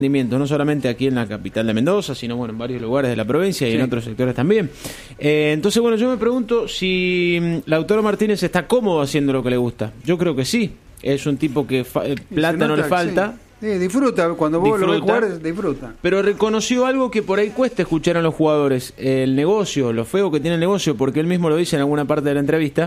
no solamente aquí en la capital de Mendoza, sino bueno, en varios lugares de la provincia y en otros sectores también. Entonces, bueno, yo me pregunto si Lautaro Martínez está cómodo haciendo lo que le gusta. Yo creo que sí. Es un tipo que plata no le falta. Sí, disfruta, cuando vos lo ves jugar, disfruta. Pero reconoció algo que por ahí cuesta escuchar a los jugadores, el negocio, lo feo que tiene el negocio, porque él mismo lo dice en alguna parte de la entrevista,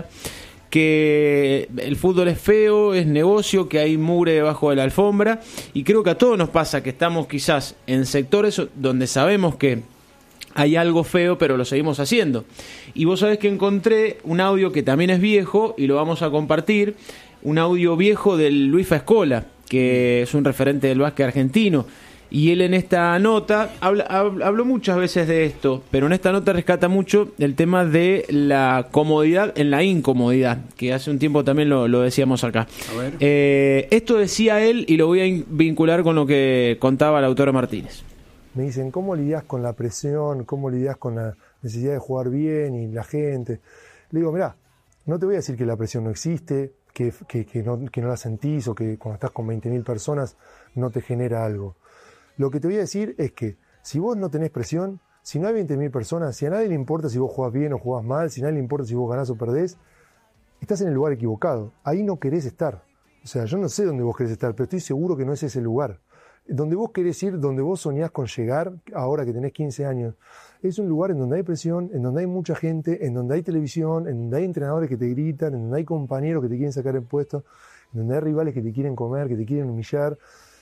que el fútbol es feo, es negocio, que hay mugre debajo de la alfombra, y creo que a todos nos pasa que estamos quizás en sectores donde sabemos que hay algo feo, pero lo seguimos haciendo. Y vos sabés que encontré un audio que también es viejo, y lo vamos a compartir, un audio viejo del Luis Fascola, que es un referente del básquet argentino, y él en esta nota habló muchas veces de esto, pero en esta nota rescata mucho el tema de la comodidad en la incomodidad, que hace un tiempo también lo decíamos acá. A ver. Esto decía él, y lo voy a vincular con lo que contaba Lautaro Martínez. Me dicen, ¿cómo lidias con la presión? ¿Cómo lidias con la necesidad de jugar bien y la gente? Le digo, mirá, no te voy a decir que la presión no existe, que no la sentís, o que cuando estás con 20.000 personas no te genera algo. Lo que te voy a decir es que si vos no tenés presión, si no hay 20.000 personas, si a nadie le importa si vos jugás bien o jugás mal, si a nadie le importa si vos ganás o perdés, estás en el lugar equivocado. Ahí no querés estar. O sea, yo no sé dónde vos querés estar, pero estoy seguro que no es ese lugar. Donde vos querés ir, donde vos soñás con llegar, ahora que tenés 15 años, es un lugar en donde hay presión, en donde hay mucha gente, en donde hay televisión, en donde hay entrenadores que te gritan, en donde hay compañeros que te quieren sacar el puesto, en donde hay rivales que te quieren comer, que te quieren humillar.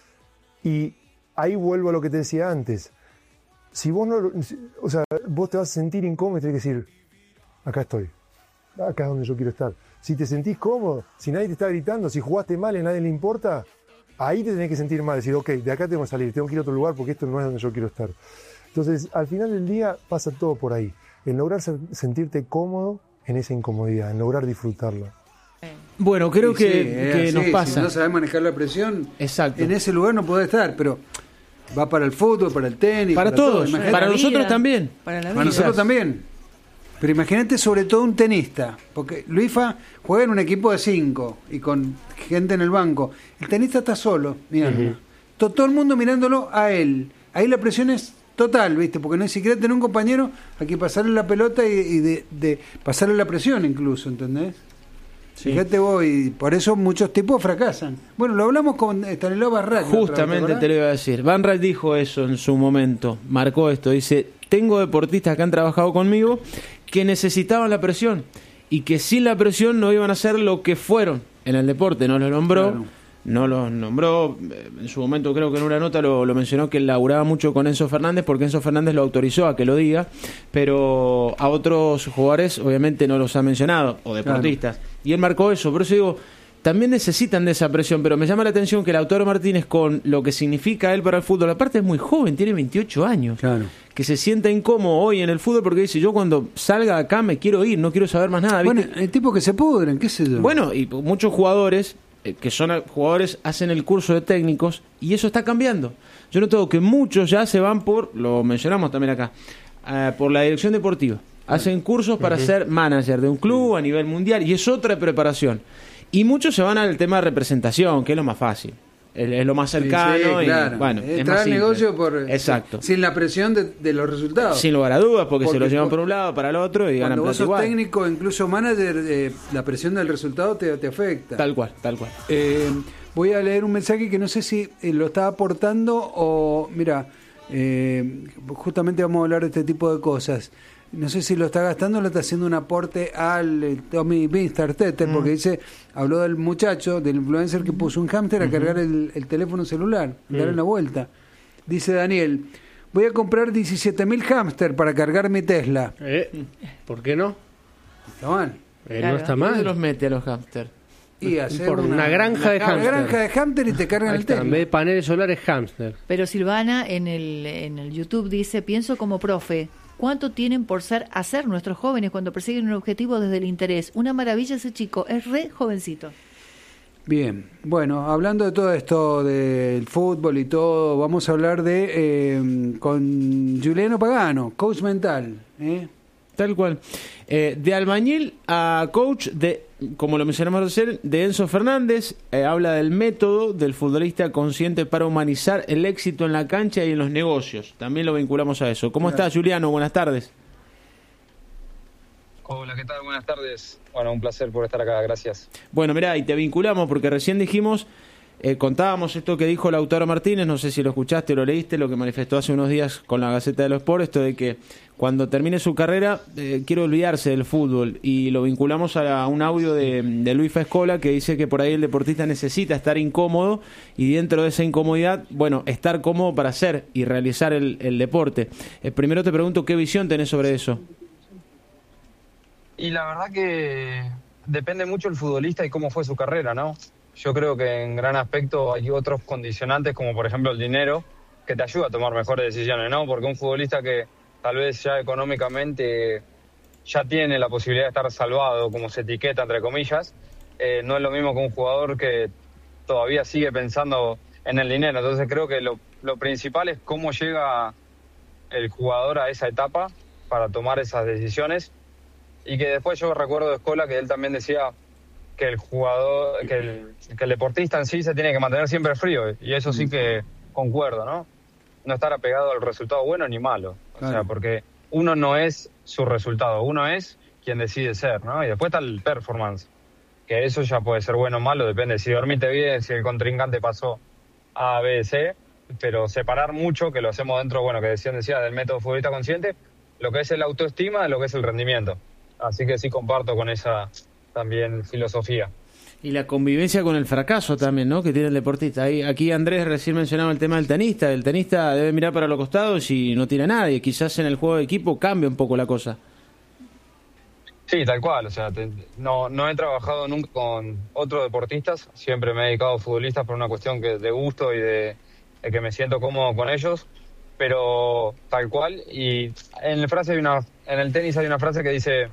Y ahí vuelvo a lo que te decía antes. Si vos no, o sea, vos te vas a sentir incómodo y tenés que decir, acá estoy, acá es donde yo quiero estar. Si te sentís cómodo, si nadie te está gritando, si jugaste mal y a nadie le importa, ahí te tenés que sentir mal, decir, ok, de acá tengo que salir, tengo que ir a otro lugar porque esto no es donde yo quiero estar. Entonces, al final del día pasa todo por ahí, en lograr sentirte cómodo en esa incomodidad, en lograr disfrutarla. Bueno, creo que nos pasa. Si no sabés manejar la presión, exacto, en ese lugar no podés estar, pero va para el fútbol, para el tenis, para todos, todo. para nosotros también. Para nosotros también. Pero imagínate sobre todo un tenista, porque Luisfa juega en un equipo de 5 y con gente en el banco. El tenista está solo, mirando. Todo el mundo mirándolo a él. Ahí la presión es total, ¿viste? Porque no ni siquiera tener un compañero a que pasarle la pelota y de pasarle la presión incluso, ¿entendés? Sí. Fíjate vos, y por eso muchos tipos fracasan. Bueno, lo hablamos con Stanislav Van justamente te lo iba a decir. Van Rijk dijo eso en su momento, marcó esto, dice, tengo deportistas que han trabajado conmigo que necesitaban la presión y que sin la presión no iban a ser lo que fueron en el deporte. No los nombró, claro. No los nombró, en su momento creo que en una nota lo mencionó, que él laburaba mucho con Enzo Fernández porque Enzo Fernández lo autorizó a que lo diga, pero a otros jugadores obviamente no los ha mencionado, o deportistas, claro. Y él marcó eso, por eso digo, también necesitan de esa presión, pero me llama la atención que Lautaro Martínez, con lo que significa él para el fútbol, aparte es muy joven, tiene 28 años, claro. Que se sienta incómodo hoy en el fútbol porque dice, yo cuando salga acá me quiero ir, no quiero saber más nada. ¿Viste? Bueno, el tipo que se pudren, qué sé yo. Bueno, y muchos jugadores que son jugadores hacen el curso de técnicos y eso está cambiando. Yo noto que muchos ya se van por, lo mencionamos también acá, por la dirección deportiva. Hacen cursos para ser manager de un club a nivel mundial y es otra preparación. Y muchos se van al tema de representación, que es lo más fácil. Es lo más cercano, sí, claro. Y bueno, es más simple. Negocio exacto. Sin la presión de los resultados. Sin lugar a dudas, porque se lo llevan por un lado, para el otro y ganan plata igual. Cuando vos sos técnico, incluso manager, la presión del resultado te afecta. Tal cual. Voy a leer un mensaje que no sé si lo está aportando o... Mira, justamente vamos a hablar de este tipo de cosas. No sé si lo está gastando o lo está haciendo un aporte al Tommy Winsterstetter, porque dice, habló del muchacho, del influencer que puso un hámster a cargar el teléfono celular, dar una vuelta. Dice Daniel, voy a comprar 17.000 hámster para cargar mi Tesla. ¿Por qué no? Está mal. Claro. No está mal. ¿Dónde los mete a los hámster? Y hacer por una granja de hámster. Una granja de hámster y te cargan el Tesla. En vez de paneles solares, hámster. Pero Silvana en el YouTube dice, pienso como profe, ¿cuánto tienen por hacer nuestros jóvenes cuando persiguen un objetivo desde el interés? Una maravilla ese chico, es re jovencito. Bien, bueno, hablando de todo esto del fútbol y todo, vamos a hablar con Giuliano Pagano, coach mental. Tal cual. De albañil a coach, como lo mencionamos ayer, de Enzo Fernández, habla del método del futbolista consciente para humanizar el éxito en la cancha y en los negocios. También lo vinculamos a eso. ¿Cómo estás, Juliano? Buenas tardes. Hola, ¿qué tal? Buenas tardes. Bueno, un placer por estar acá, gracias. Bueno, mirá, y te vinculamos porque recién dijimos, contábamos esto que dijo Lautaro Martínez, no sé si lo escuchaste o lo leíste, lo que manifestó hace unos días con la Gaceta de los Sports, esto de que cuando termine su carrera quiere olvidarse del fútbol, y lo vinculamos a un audio de Luis Escola que dice que por ahí el deportista necesita estar incómodo y dentro de esa incomodidad, bueno, estar cómodo para hacer y realizar el deporte. Primero te pregunto, ¿qué visión tenés sobre eso? Y la verdad que depende mucho el futbolista y cómo fue su carrera, ¿no? Yo creo que en gran aspecto hay otros condicionantes, como por ejemplo el dinero, que te ayuda a tomar mejores decisiones, ¿no? Porque un futbolista que tal vez ya económicamente ya tiene la posibilidad de estar salvado, como se etiqueta, entre comillas, no es lo mismo que un jugador que todavía sigue pensando en el dinero. Entonces creo que lo principal es cómo llega el jugador a esa etapa para tomar esas decisiones. Y que después yo recuerdo de Escola que él también decía que el jugador, que el deportista en sí se tiene que mantener siempre frío, y eso sí que concuerdo, ¿no? No estar apegado al resultado bueno ni malo, o sea, porque uno no es su resultado, uno es quien decide ser, ¿no? Y después está el performance, que eso ya puede ser bueno o malo, depende si dormiste bien, si el contrincante pasó A, B, C, pero separar mucho, que lo hacemos dentro, bueno, que decía del método futbolista consciente, lo que es el autoestima de lo que es el rendimiento. Así que sí comparto con esa también filosofía. Y la convivencia con el fracaso también, ¿no?, que tiene el deportista. Aquí Andrés recién mencionaba el tema del tenista. El tenista debe mirar para los costados y no tiene a nadie. Quizás en el juego de equipo cambia un poco la cosa. Sí, tal cual. O sea, no he trabajado nunca con otros deportistas. Siempre me he dedicado a futbolistas por una cuestión de gusto y de que me siento cómodo con ellos. Pero tal cual. Y en el tenis hay una frase que dice: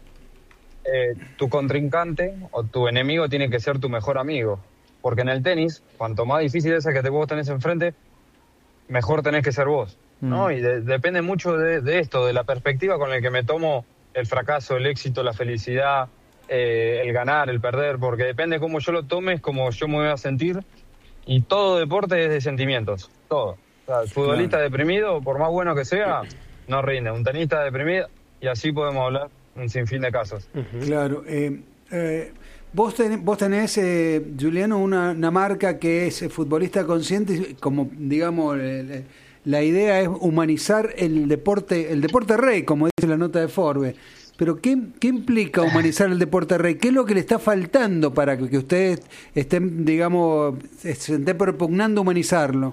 tu contrincante o tu enemigo tiene que ser tu mejor amigo, porque en el tenis, cuanto más difícil es el que vos tenés enfrente, mejor tenés que ser vos, ¿no? Y depende mucho de esto, de la perspectiva con la que me tomo el fracaso, el éxito, la felicidad, el ganar, el perder, porque depende cómo yo lo tome, es como yo me voy a sentir, y todo deporte es de sentimientos, todo. O sea, el futbolista deprimido, por más bueno que sea, no rinde. Un tenista deprimido, y así podemos hablar un sinfín de casos. Claro. Vos tenés, Juliano, una marca que es Futbolista Consciente, como digamos, la idea es humanizar el deporte rey, como dice la nota de Forbes. Pero ¿qué implica humanizar el deporte rey? ¿Qué es lo que le está faltando para que ustedes estén, digamos, se estén propugnando humanizarlo?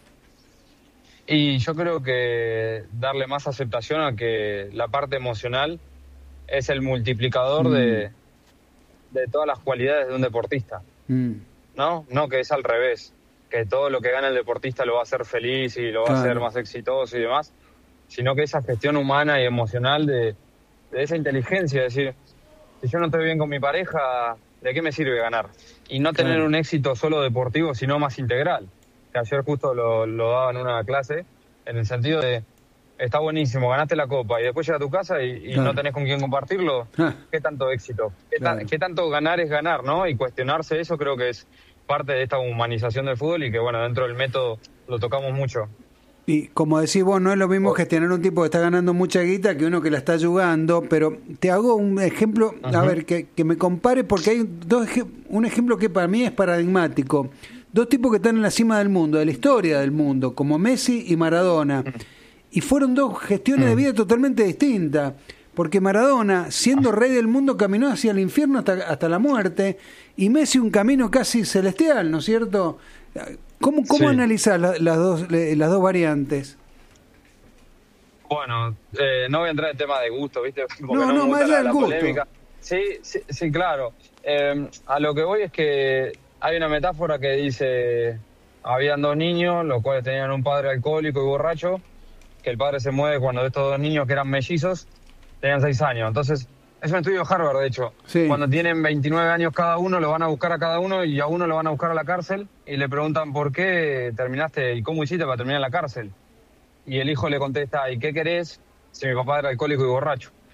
Y yo creo que darle más aceptación a que la parte emocional es el multiplicador de todas las cualidades de un deportista, ¿no? No que es al revés, que todo lo que gana el deportista lo va a hacer feliz y lo va a hacer más exitoso y demás, sino que esa gestión humana y emocional de esa inteligencia, es decir, si yo no estoy bien con mi pareja, ¿de qué me sirve ganar? Y no tener un éxito solo deportivo, sino más integral. Que ayer justo lo daba en una clase, en el sentido de: está buenísimo, ganaste la copa y después llegas a tu casa y no tenés con quién compartirlo. ¿Qué tanto éxito? ¿Qué tanto ganar es ganar, no? Y cuestionarse eso creo que es parte de esta humanización del fútbol, y que, bueno, dentro del método lo tocamos mucho. Y como decís vos, no es lo mismo gestionar un tipo que está ganando mucha guita que uno que la está jugando, pero te hago un ejemplo, a ver, que me compare, porque hay un ejemplo que para mí es paradigmático. Dos tipos que están en la cima del mundo, de la historia del mundo, como Messi y Maradona. Y fueron dos gestiones de vida totalmente distintas, porque Maradona, siendo rey del mundo, caminó hacia el infierno hasta la muerte, y Messi un camino casi celestial, ¿no es cierto? ¿Cómo analizar las dos variantes? Bueno, no voy a entrar en tema de gusto, ¿viste? Porque no, más allá del gusto. Polémica. Sí, claro. A lo que voy es que hay una metáfora que dice: habían dos niños, los cuales tenían un padre alcohólico y borracho, que el padre se muere cuando estos dos niños, que eran mellizos, tenían 6 años. Entonces, es un estudio de Harvard, de hecho. Sí. Cuando tienen 29 años cada uno, lo van a buscar a cada uno, y a uno lo van a buscar a la cárcel, y le preguntan: ¿por qué terminaste y cómo hiciste para terminar en la cárcel? Y el hijo le contesta: ¿y qué querés si mi papá era alcohólico y borracho?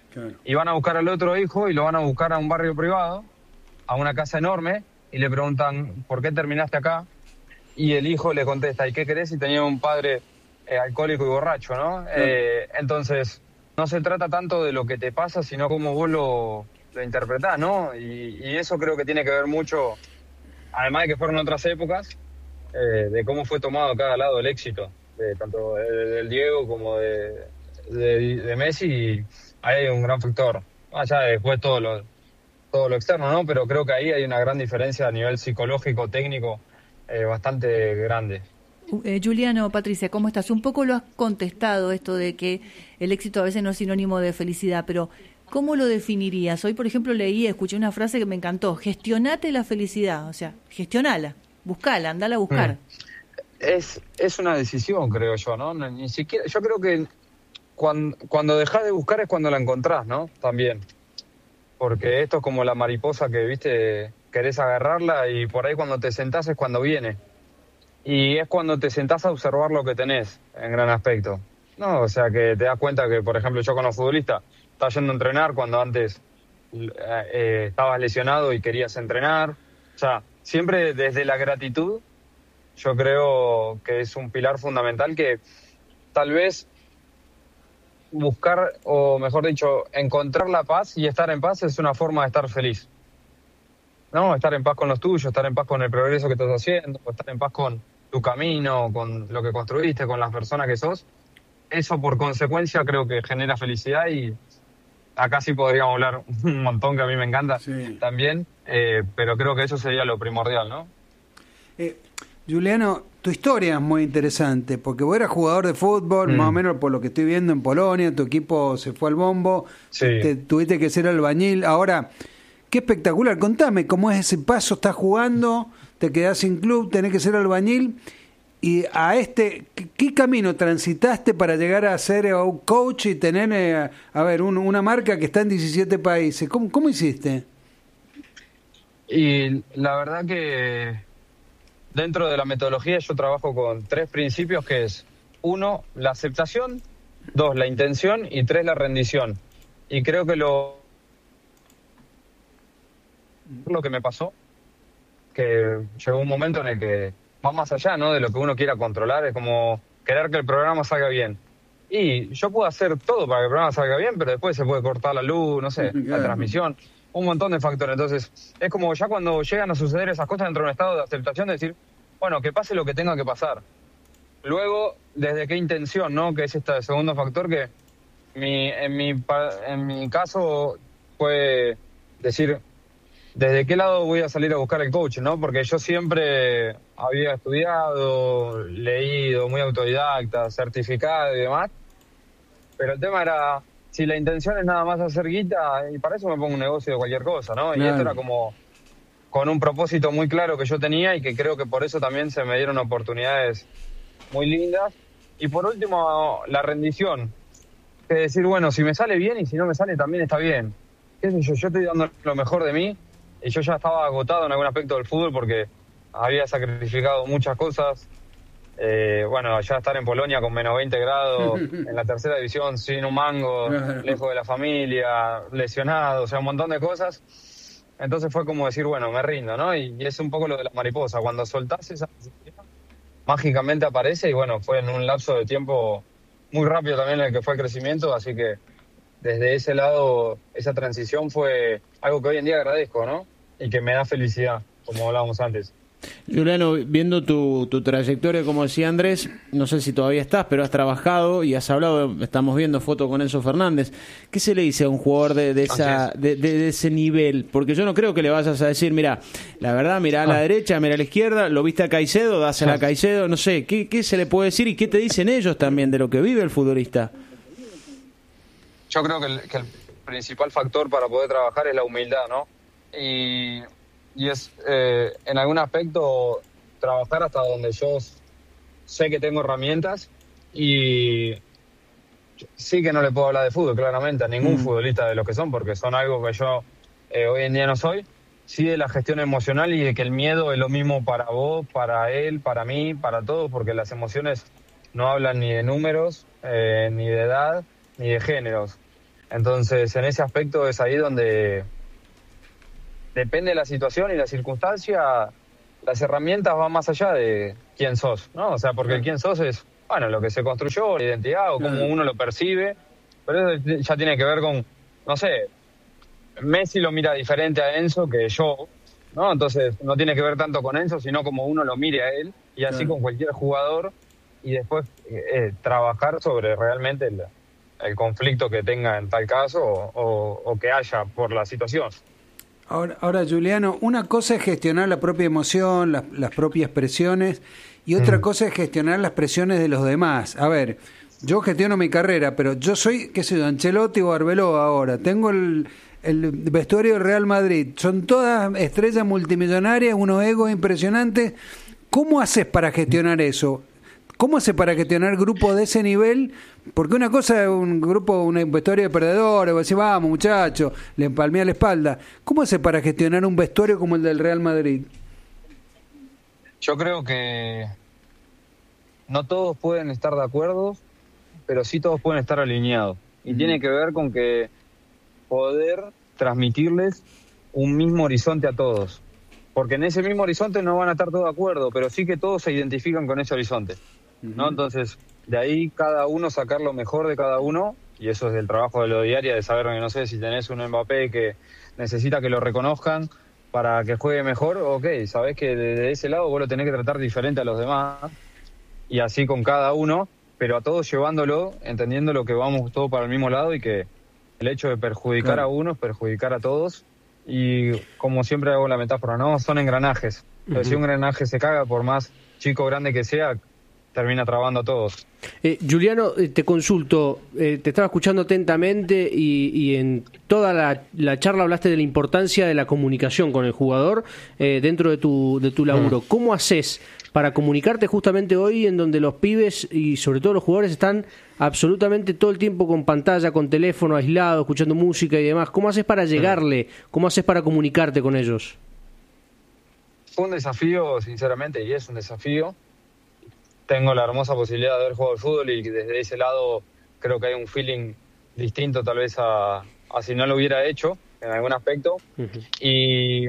Claro. Y van a buscar al otro hijo y lo van a buscar a un barrio privado, a una casa enorme, y le preguntan, ¿por qué terminaste acá? Y el hijo le contesta, ¿y qué querés si tenía un padre alcohólico y borracho, ¿no? Claro. Entonces, no se trata tanto de lo que te pasa, sino cómo vos lo interpretás, ¿no? Y eso creo que tiene que ver mucho, además de que fueron otras épocas, de cómo fue tomado cada lado el éxito, tanto del Diego como de Messi, y ahí hay un gran factor. Allá después todo lo externo, ¿no? Pero creo que ahí hay una gran diferencia a nivel psicológico, técnico, bastante grande. Juliano, Patricia, ¿cómo estás? Un poco lo has contestado, esto de que el éxito a veces no es sinónimo de felicidad, pero ¿cómo lo definirías? Hoy, por ejemplo, escuché una frase que me encantó: gestionate la felicidad, o sea, gestionala, buscala, andala a buscar. Es una decisión, creo yo, ¿no? Ni siquiera, yo creo que cuando dejás de buscar es cuando la encontrás, ¿no? También. Porque esto es como la mariposa que, viste, querés agarrarla y por ahí cuando te sentás es cuando viene. Y es cuando te sentás a observar lo que tenés, en gran aspecto. No, o sea, que te das cuenta que, por ejemplo, yo como futbolista estaba yendo a entrenar cuando antes estabas lesionado y querías entrenar. O sea, siempre desde la gratitud, yo creo que es un pilar fundamental que tal vez buscar, o mejor dicho, encontrar la paz y estar en paz es una forma de estar feliz. ¿No? Estar en paz con los tuyos, estar en paz con el progreso que estás haciendo, estar en paz con tu camino, con lo que construiste, con las personas que sos. Eso por consecuencia creo que genera felicidad, y acá sí podríamos hablar un montón, que a mí me encanta también, pero creo que eso sería lo primordial, ¿no? Juliano, tu historia es muy interesante, porque vos eras jugador de fútbol, más o menos por lo que estoy viendo en Polonia, tu equipo se fue al bombo, tuviste que ser albañil, ahora... Qué espectacular, contame cómo es ese paso, estás jugando, te quedás sin club, tenés que ser albañil, y ¿qué camino transitaste para llegar a ser un coach y tener, una marca que está en 17 países? ¿Cómo hiciste? Y la verdad que dentro de la metodología yo trabajo con 3 principios, que es 1, la aceptación, 2, la intención, y 3, la rendición. Y creo que lo que me pasó, que llegó un momento en el que va más allá, ¿no?, de lo que uno quiera controlar, es como querer que el programa salga bien. Y yo puedo hacer todo para que el programa salga bien, pero después se puede cortar la luz, no sé, la transmisión, un montón de factores. Entonces, es como ya cuando llegan a suceder esas cosas, dentro de un estado de aceptación, de decir, bueno, que pase lo que tenga que pasar. Luego, desde qué intención, ¿no?, que es este segundo factor, que en mi caso fue decir, ¿desde qué lado voy a salir a buscar el coach, no? Porque yo siempre había estudiado, leído, muy autodidacta, certificado y demás. Pero el tema era, si la intención es nada más hacer guita, y para eso me pongo un negocio de cualquier cosa, ¿no? Claro. Y esto era como con un propósito muy claro que yo tenía, y que creo que por eso también se me dieron oportunidades muy lindas. Y por último, la rendición. Es decir, bueno, si me sale bien y si no me sale también está bien. ¿Qué sé yo? Yo estoy dando lo mejor de mí. Y yo ya estaba agotado en algún aspecto del fútbol porque había sacrificado muchas cosas. Ya estar en Polonia con menos 20 grados, en la tercera división, sin un mango, lejos de la familia, lesionado, o sea, un montón de cosas. Entonces fue como decir, bueno, me rindo, ¿no? Y es un poco lo de la mariposa. Cuando soltás esa necesidad, mágicamente aparece, y bueno, fue en un lapso de tiempo muy rápido también el que fue el crecimiento, así que desde ese lado, esa transición fue algo que hoy en día agradezco, ¿no? Y que me da felicidad, como hablábamos antes. Juliano, viendo tu trayectoria, como decía Andrés, no sé si todavía estás, pero has trabajado y has hablado, estamos viendo fotos con Enzo Fernández. ¿Qué se le dice a un jugador de ese nivel? Porque yo no creo que le vayas a decir, mira, la verdad, mira a la derecha, mira a la izquierda, lo viste a Caicedo, dásela a Caicedo, no sé, ¿qué se le puede decir y qué te dicen ellos también de lo que vive el futbolista? Yo creo que el principal factor para poder trabajar es la humildad, ¿no? Y es, en algún aspecto, trabajar hasta donde yo sé que tengo herramientas, y sí que no le puedo hablar de fútbol, claramente, a ningún futbolista de los que son, porque son algo que yo hoy en día no soy. Sí, de la gestión emocional y de que el miedo es lo mismo para vos, para él, para mí, para todos, porque las emociones no hablan ni de números, ni de edad, ni de géneros. Entonces, en ese aspecto es ahí donde depende de la situación y la circunstancia, las herramientas van más allá de quién sos, ¿no? O sea, porque el quién sos es, bueno, lo que se construyó, la identidad o cómo uno lo percibe, pero eso ya tiene que ver con, no sé, Messi lo mira diferente a Enzo que yo, ¿no? Entonces, no tiene que ver tanto con Enzo, sino como uno lo mire a él, y así con cualquier jugador, y después trabajar sobre realmente el conflicto que tenga en tal caso o que haya por la situación. Ahora, Juliano, una cosa es gestionar la propia emoción, las propias presiones, y otra cosa es gestionar las presiones de los demás. A ver, yo gestiono mi carrera, pero yo soy, qué sé yo, Ancelotti o Arbeloa ahora. Tengo el vestuario del Real Madrid. Son todas estrellas multimillonarias, unos egos impresionantes. ¿Cómo haces para gestionar eso? ¿Cómo haces para gestionar grupos de ese nivel? Porque una cosa es un grupo, un vestuario de perdedores, vos decís, vamos muchachos, le empalmé a la espalda. ¿Cómo haces para gestionar un vestuario como el del Real Madrid? Yo creo que no todos pueden estar de acuerdo, pero sí todos pueden estar alineados. Y tiene que ver con que poder transmitirles un mismo horizonte a todos. Porque en ese mismo horizonte no van a estar todos de acuerdo, pero sí que todos se identifican con ese horizonte, ¿no? Entonces, de ahí cada uno sacar lo mejor de cada uno, y eso es el trabajo de lo diario, de saber que, no sé, si tenés un Mbappé que necesita que lo reconozcan para que juegue mejor, ok, sabés que de ese lado vos lo tenés que tratar diferente a los demás, y así con cada uno, pero a todos llevándolo, entendiendo lo que vamos todos para el mismo lado, y que el hecho de perjudicar a uno es perjudicar a todos. Y como siempre hago la metáfora, ¿no? Son engranajes. Pero si un engranaje se caga, por más chico o grande que sea, termina trabando a todos. Juliano, te consulto, te estaba escuchando atentamente y en toda la charla hablaste de la importancia de la comunicación con el jugador dentro de tu laburo. ¿Cómo haces para comunicarte justamente hoy en donde los pibes y sobre todo los jugadores están absolutamente todo el tiempo con pantalla, con teléfono aislado, escuchando música y demás? ¿Cómo haces para llegarle? ¿Cómo haces para comunicarte con ellos? Fue un desafío, sinceramente, y es un desafío. Tengo la hermosa posibilidad de haber jugado al fútbol y desde ese lado creo que hay un feeling distinto tal vez a si no lo hubiera hecho en algún aspecto. Y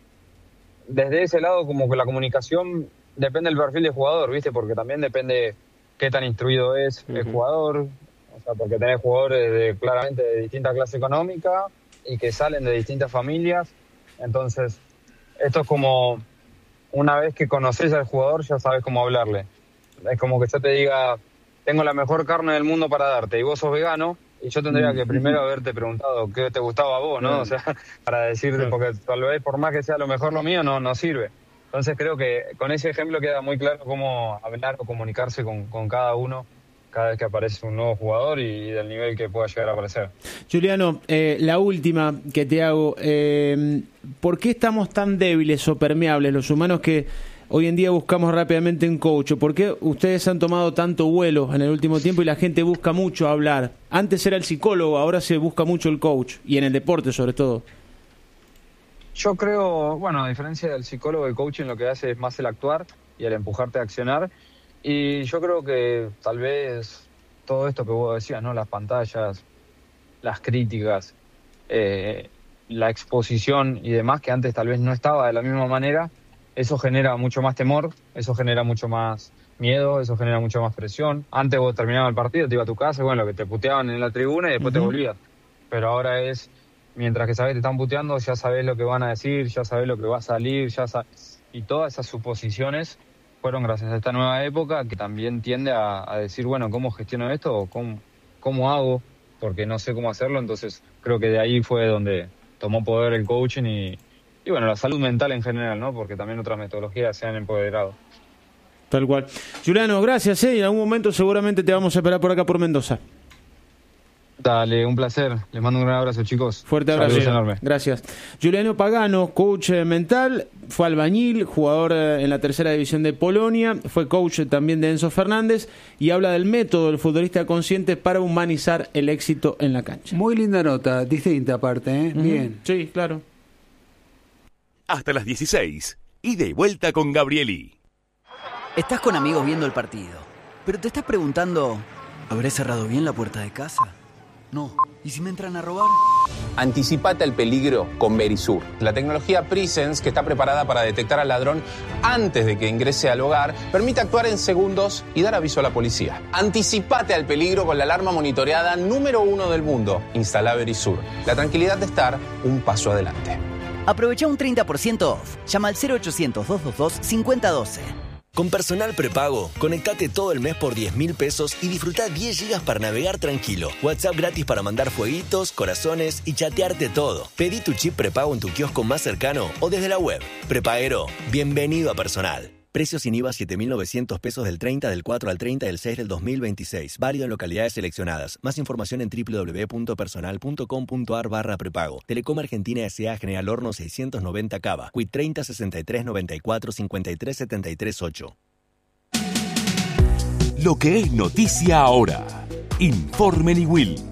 desde ese lado como que la comunicación depende del perfil del jugador, ¿viste? Porque también depende qué tan instruido es el jugador, o sea, porque tenés jugadores claramente de distinta clase económica y que salen de distintas familias. Entonces, esto es como una vez que conoces al jugador ya sabes cómo hablarle. Es como que yo te diga, tengo la mejor carne del mundo para darte y vos sos vegano, y yo tendría que primero haberte preguntado qué te gustaba a vos, ¿no? O sea, para decirte, porque tal vez por más que sea lo mejor lo mío, no sirve. Entonces creo que con ese ejemplo queda muy claro cómo hablar o comunicarse con cada uno cada vez que aparece un nuevo jugador y del nivel que pueda llegar a aparecer. Juliano, la última que te hago, ¿por qué estamos tan débiles o permeables los humanos que hoy en día buscamos rápidamente un coach? ¿Por qué ustedes han tomado tanto vuelo en el último tiempo y la gente busca mucho hablar? Antes era el psicólogo, ahora se busca mucho el coach, y en el deporte sobre todo. Yo creo, bueno, a diferencia del psicólogo, el coaching lo que hace es más el actuar y el empujarte a accionar. Y yo creo que tal vez todo esto que vos decías, ¿no? Las pantallas, las críticas, la exposición y demás, que antes tal vez no estaba de la misma manera, eso genera mucho más temor, eso genera mucho más miedo, eso genera mucho más presión. Antes vos terminabas el partido, te ibas a tu casa, bueno, lo que te puteaban en la tribuna y después te volvías. Pero ahora es, mientras que sabés que te están puteando, ya sabés lo que van a decir, ya sabés lo que va a salir, y todas esas suposiciones fueron gracias a esta nueva época que también tiende a decir, bueno, ¿cómo gestiono esto? O ¿cómo hago? Porque no sé cómo hacerlo. Entonces creo que de ahí fue donde tomó poder el coaching y bueno, la salud mental en general, ¿no? Porque también otras metodologías se han empoderado. Tal cual. Juliano, gracias, y en algún momento seguramente te vamos a esperar por acá por Mendoza. Dale, un placer. Les mando un gran abrazo, chicos. Fuerte abrazo. Saludos enorme. Gracias. Juliano Pagano, coach mental, fue albañil, jugador en la tercera división de Polonia, fue coach también de Enzo Fernández y habla del método del futbolista consciente para humanizar el éxito en la cancha. Muy linda nota, distinta aparte, ¿eh? Bien. Sí, claro. Hasta las 16. Ida y vuelta con Gabrieli. Estás con amigos viendo el partido, pero te estás preguntando, ¿habré cerrado bien la puerta de casa? No, ¿Y si me entran a robar? Anticipate al peligro con Verisur. La tecnología Presence, que está preparada para detectar al ladrón antes de que ingrese al hogar, permite actuar en segundos y dar aviso a la policía. Anticipate al peligro con la alarma monitoreada número 1 del mundo. Instala Verisur. La tranquilidad de estar un paso adelante. Aprovecha un 30% off. Llama al 0800-222-5012. Con Personal Prepago, conectate todo el mes por 10.000 pesos y disfruta 10 gigas para navegar tranquilo. WhatsApp gratis para mandar fueguitos, corazones y chatearte todo. Pedí tu chip prepago en tu kiosco más cercano o desde la web. Prepaguero, bienvenido a Personal. Precios sin IVA 7.900 pesos del 30 del 4 al 30 del 6 del 2026. Válido en localidades seleccionadas. Más información en www.personal.com.ar/prepago. Telecom Argentina S.A. General Horno 690 Cava. Quit 30 63 94 53 73 8. Lo que es noticia ahora. Informe Niwil.